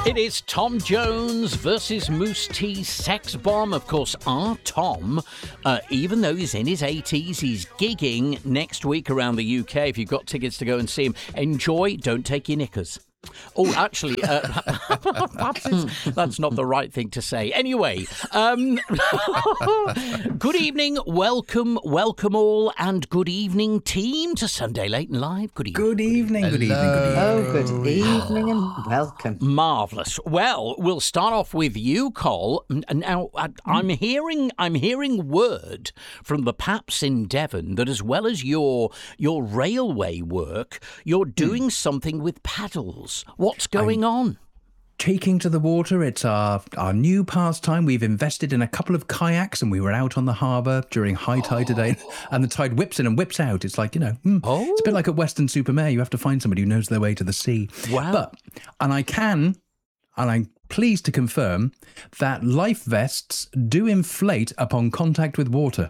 It is Tom Jones versus Moose T Sex Bomb. Of course, our Tom, even though he's in his 80s, he's gigging next week around the UK. If you've got tickets to go and see him, enjoy, don't take your knickers. Oh, actually, that's not the right thing to say. Anyway, good evening, welcome all, and good evening, team, to Sunday Late and Live. Good evening. Good evening, good evening, good evening. Oh, good evening and welcome. Marvellous. Well, we'll start off with you, Col. Now, I'm hearing word from the Paps in Devon that as well as your railway work, you're doing something with paddles. What's going on? Taking to the water, it's our new pastime. We've invested in a couple of kayaks and we were out on the harbour during high tide today, and the tide whips in and whips out. It's like, it's a bit like at Weston-super-Mare. You have to find somebody who knows their way to the sea. Wow. And I'm pleased to confirm that life vests do inflate upon contact with water.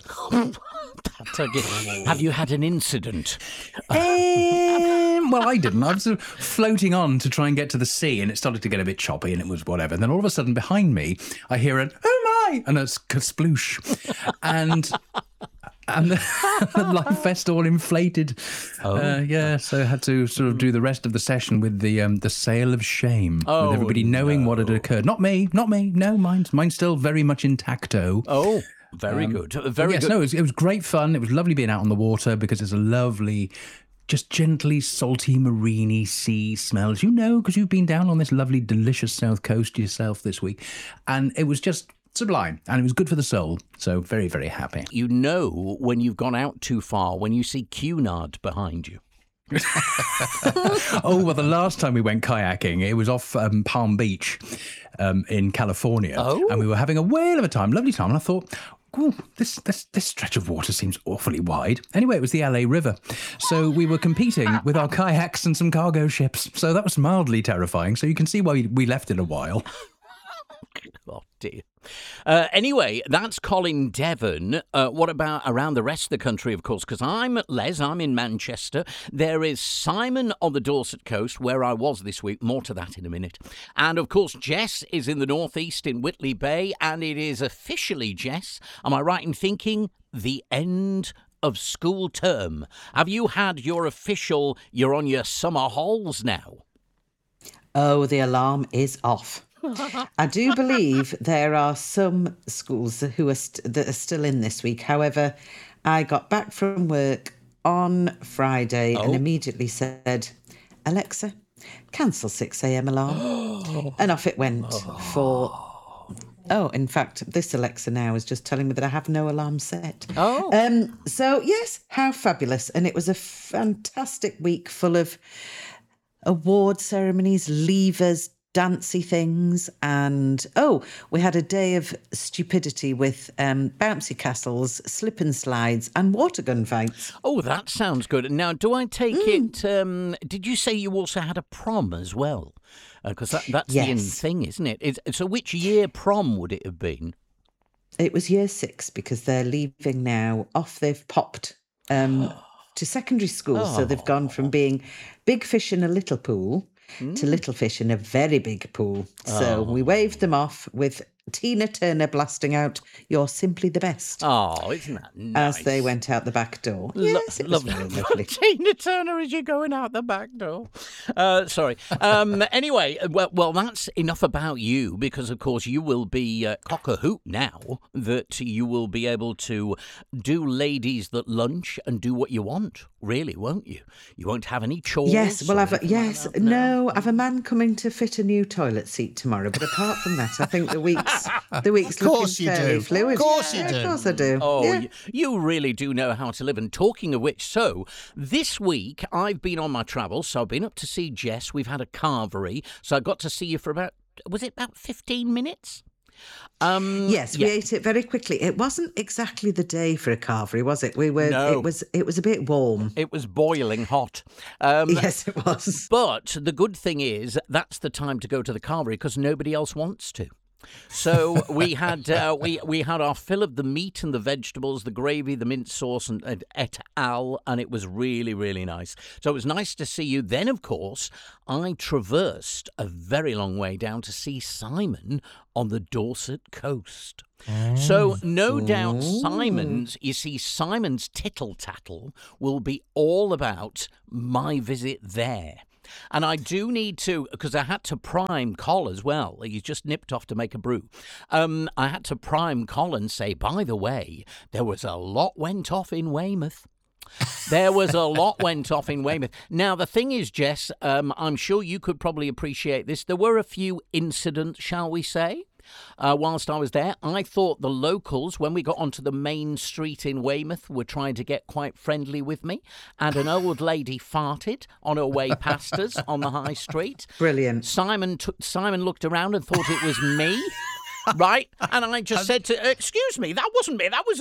Have you had an incident? Well, I didn't. I was sort of floating on to try and get to the sea, and it started to get a bit choppy, and it was whatever. And then all of a sudden, behind me, I hear an "Oh my!" and a sploosh, and the life vest all inflated. So I had to sort of do the rest of the session with the sail of shame, with everybody knowing what had occurred. Not me. No, mine's still very much intacto. Oh. Very good. Very good. No, it was great fun. It was lovely being out on the water because it's a lovely, just gently salty, marine sea smells. Because you've been down on this lovely, delicious south coast yourself this week. And it was just sublime. And it was good for the soul. So very, very happy. You know when you've gone out too far, when you see Cunard behind you. Well, the last time we went kayaking, it was off Palm Beach in California. And we were having a whale of a time, lovely time. And I thought, this stretch of water seems awfully wide. Anyway, it was the LA River. So we were competing with our kayaks and some cargo ships. So that was mildly terrifying. So you can see why we left in a while. Oh, dear. Anyway, that's Colin Devon. What about around the rest of the country, of course? Because I'm in Manchester. There is Simon on the Dorset coast, where I was this week. More to that in a minute. And, of course, Jess is in the northeast in Whitley Bay. And it is officially, Jess, am I right in thinking, the end of school term? Have you had you're on your summer halls now? Oh, the alarm is off. I do believe there are some schools that are still in this week. However, I got back from work on Friday and immediately said, Alexa, cancel 6 a.m. alarm. And off it went in fact, this Alexa now is just telling me that I have no alarm set. So, yes, how fabulous. And it was a fantastic week full of award ceremonies, levers, dancey things, and we had a day of stupidity with bouncy castles, slip and slides, and water gun fights. Oh, that sounds good. Now, do I take it? Did you say you also had a prom as well? Because that's the thing, isn't it? So, which year prom would it have been? It was year 6 because they're leaving now. Off they've popped to secondary school, so they've gone from being big fish in a little pool to little fish in a very big pool. So we waved them off with Tina Turner blasting out "You're Simply the Best." Oh, isn't that nice? As they went out the back door. Yes, it was very lovely. Tina Turner as you're going out the back door. Sorry. Anyway, well, that's enough about you because, of course, you will be cock-a-hoot now that you will be able to do ladies that lunch and do what you want, really, won't you? You won't have any chores. Yes, well, I have a man coming to fit a new toilet seat tomorrow. But apart from that, I think the week's looking fairly fluid. Of course you do. Of course I do. Oh, yeah. You really do know how to live. And talking of which, so this week I've been on my travels. So I've been up to see Jess. We've had a carvery. So I got to see you for about 15 minutes? Yes, we ate it very quickly. It wasn't exactly the day for a carvery, was it? No. It was a bit warm. It was boiling hot. Yes, it was. But the good thing is that's the time to go to the carvery because nobody else wants to. So we had we had our fill of the meat and the vegetables, the gravy, the mint sauce, and et al. And it was really, really nice. So it was nice to see you. Then, of course, I traversed a very long way down to see Simon on the Dorset coast. So no doubt Simon's tittle tattle will be all about my visit there. And I do need to, because I had to prime Col as well. He's just nipped off to make a brew. I had to prime Col and say, by the way, there was a lot went off in Weymouth. There was a lot went off in Weymouth. Now, the thing is, Jess, I'm sure you could probably appreciate this. There were a few incidents, shall we say? Whilst I was there, I thought the locals, when we got onto the main street in Weymouth, were trying to get quite friendly with me. And an old lady farted on her way past us on the high street. Brilliant. Simon looked around and thought it was me. Right? And I just said to her, excuse me, that wasn't me, that was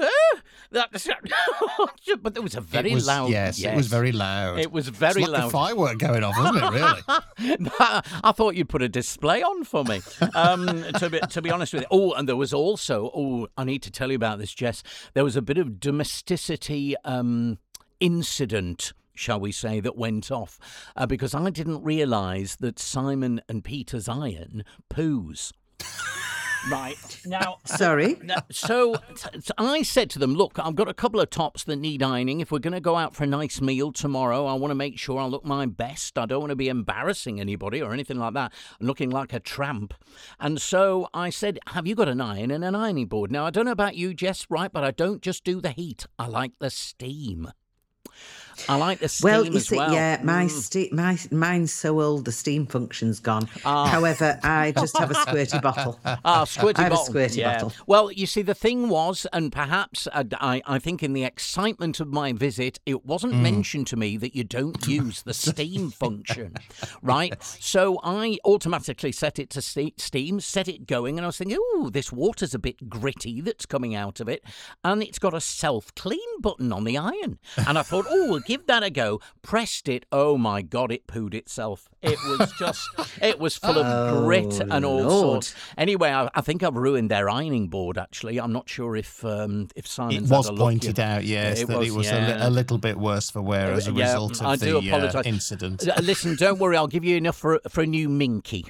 her. But there was a very loud... Yes, it was very loud. It was very it's like loud. a firework going off, wasn't it, really? I thought you'd put a display on for me, to be honest with you. Oh, and there was also... I need to tell you about this, Jess. There was a bit of domesticity incident, shall we say, that went off because I didn't realise that Simon and Peter's iron poos. Right. Now, sorry. So I said to them, look, I've got a couple of tops that need ironing. If we're going to go out for a nice meal tomorrow, I want to make sure I look my best. I don't want to be embarrassing anybody or anything like that, looking like a tramp. And so I said, have you got an iron and an ironing board? Now, I don't know about you, Jess, right, but I don't just do the heat. I like the steam. I like the steam well, you as see, well. Yeah, mine's so old the steam function's gone. However, I just have a squirty bottle. Squirty I have bottle. a squirty bottle. Well, you see, the thing was, and perhaps I think in the excitement of my visit, it wasn't mentioned to me that you don't use the steam function, right? So I automatically set it to steam, set it going, and I was thinking, ooh, this water's a bit gritty that's coming out of it, and it's got a self-clean button on the iron. And I thought, oh, we'll give that a go. Pressed it. Oh, my God, it pooed itself. It was just, it was full of grit and all sorts. Anyway, I think I've ruined their ironing board, actually. I'm not sure if Simon's It was pointed out, yes, that it was a little bit worse for wear as a result of the incident. Listen, don't worry, I'll give you enough for a new minky.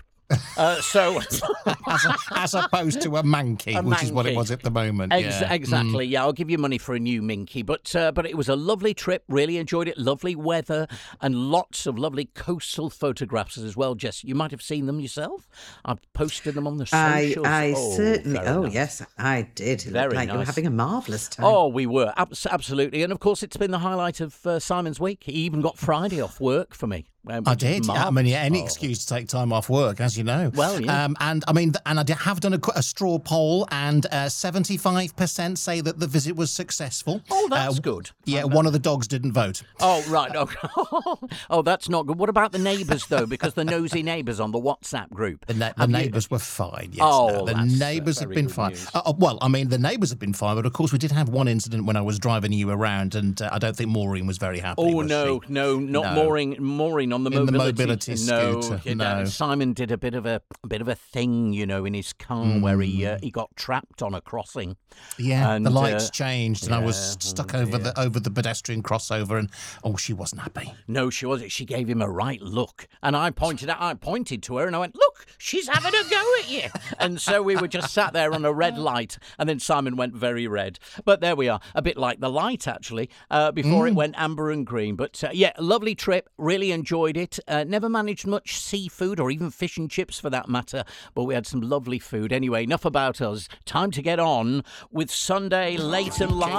As opposed to a manky, which is what it was at the moment. Exactly. Yeah, I'll give you money for a new minky. But it was a lovely trip. Really enjoyed it. Lovely weather and lots of lovely coastal photographs as well. Jess, you might have seen them yourself. I've posted them on the socials. I certainly. Oh, nice. Yes, I did. It Very looked like nice. you were having a marvellous time. Oh, we were absolutely, and of course, it's been the highlight of Simon's week. He even got Friday off work for me. I did. I mean, any excuse to take time off work, as you know. Well, yeah. And I mean, and I have done a straw poll, and 75% say that the visit was successful. Oh, that's good. Yeah, one of the dogs didn't vote. Oh, right. Okay. Oh, that's not good. What about the neighbours, though? Because the nosy neighbours on the WhatsApp group. The neighbours were fine, yes. Oh, the neighbours have been fine. Well, I mean, the neighbours have been fine, but of course we did have one incident when I was driving you around, and I don't think Maureen was very happy. Oh, no, not Maureen on the mobility. In the mobility scooter. No. Simon did a bit of a thing, in his car where he got trapped on a crossing. Yeah, and the lights changed, and I was stuck over the pedestrian crossover, and she wasn't happy. No, she wasn't. She gave him a right look, and I pointed to her, and I went, "Look, she's having a go at you." And so we were just sat there on a red light, and then Simon went very red. But there we are, a bit like the light actually, before it went amber and green. But lovely trip, really enjoyed it. Never managed much seafood or even fish and chips for that matter, but we had some lovely food. Anyway, enough about us. Time to get on with Sunday Late and Live.